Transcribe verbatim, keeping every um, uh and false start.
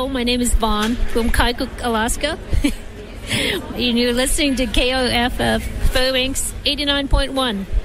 Hello, my name is Vaughn from Kaikuk, Alaska. And you're listening to K O F F Phoenix eighty-nine point one.